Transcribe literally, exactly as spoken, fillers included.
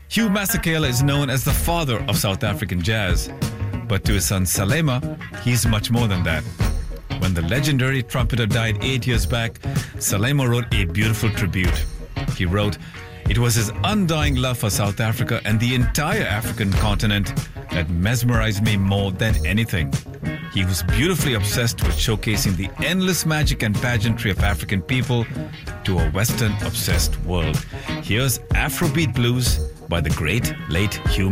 Hugh Masekela is known as the father of South African jazz, but to his son Salema, he's much more than that. When the legendary trumpeter died eight years back, Salema wrote a beautiful tribute. He wrote, "It was his undying love for South Africa and the entire African continent that mesmerized me more than anything. He was beautifully obsessed with showcasing the endless magic and pageantry of African people to a Western-obsessed world." Here's Afrobeat Blues by the great late Hugh